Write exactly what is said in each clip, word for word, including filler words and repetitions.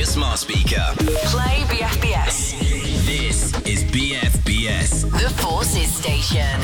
your smart speaker. Play B F B S. This is B F B S. The Forces Station.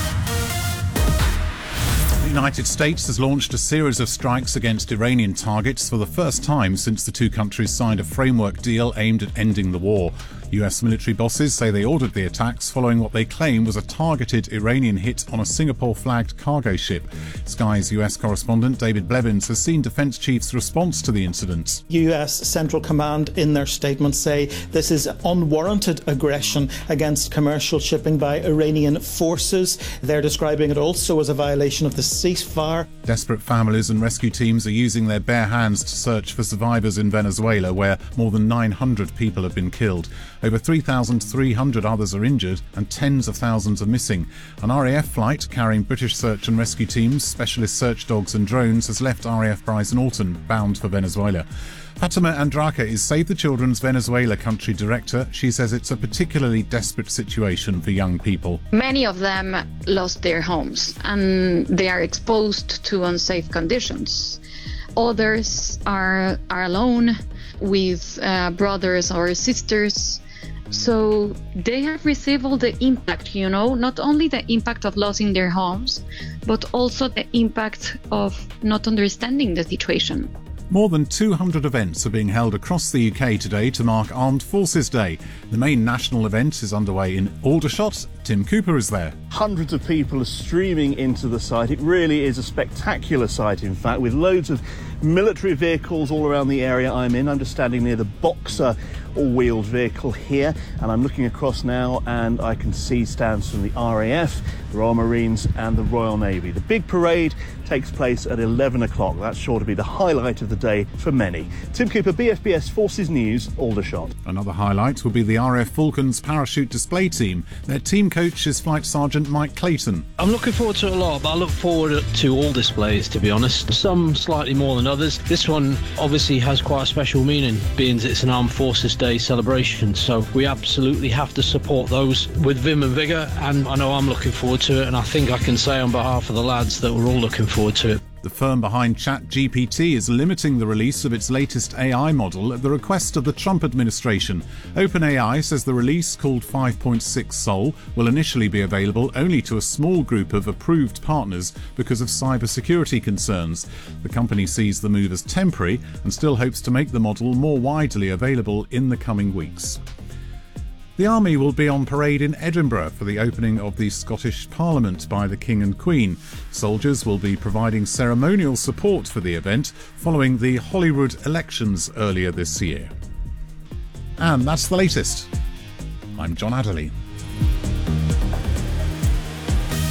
The United States has launched a series of strikes against Iranian targets for the first time since the two countries signed a framework deal aimed at ending the war. U S military bosses say they ordered the attacks following what they claim was a targeted Iranian hit on a Singapore-flagged cargo ship. Sky's U S correspondent David Blevins has seen defence chiefs' response to the incident. U S Central Command in their statement say this is unwarranted aggression against commercial shipping by Iranian forces. They're describing it also as a violation of the ceasefire. Desperate families and rescue teams are using their bare hands to search for survivors in Venezuela, where more than nine hundred people have been killed. Over three thousand three hundred others are injured and tens of thousands are missing. An R A F flight carrying British search and rescue teams, specialist search dogs and drones has left R A F Bryson Alton bound for Venezuela. Fatima Andraka is Save the Children's Venezuela country director. She says it's a particularly desperate situation for young people. Many of them lost their homes and they are exposed to unsafe conditions. Others are, are alone with uh, brothers or sisters. So they have received all the impact, you know, not only the impact of losing their homes, but also the impact of not understanding the situation. More than two hundred events are being held across the U K today to mark Armed Forces Day. The main national event is underway in Aldershot. Tim Cooper is there. Hundreds of people are streaming into the site. It really is a spectacular site, in fact, with loads of military vehicles all around the area I'm in. I'm just standing near the Boxer all-wheeled vehicle here, and I'm looking across now and I can see stands from the R A F, the Royal Marines and the Royal Navy. The big parade takes place at eleven o'clock. That's sure to be the highlight of the day for many. Tim Cooper, B F B S Forces News, Aldershot. Another highlight will be the R A F Falcons parachute display team. Their team coach is Flight Sergeant Mike Clayton. I'm looking forward to it a lot, but I look forward to all displays, to be honest. Some slightly more than others. This one obviously has quite a special meaning, being that it's an Armed Forces Day celebration, so we absolutely have to support those with vim and vigour, and I know I'm looking forward to it, and I think I can say on behalf of the lads that we're all looking forward to it. The firm behind ChatGPT is limiting the release of its latest A I model at the request of the Trump administration. OpenAI says the release, called five point six Sol, will initially be available only to a small group of approved partners because of cybersecurity concerns. The company sees the move as temporary and still hopes to make the model more widely available in the coming weeks. The Army will be on parade in Edinburgh for the opening of the Scottish Parliament by the King and Queen. Soldiers will be providing ceremonial support for the event following the Holyrood elections earlier this year. And that's the latest. I'm John Adderley.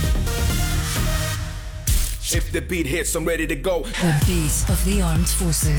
If the beat hits, I'm ready to go. The beat of the armed forces.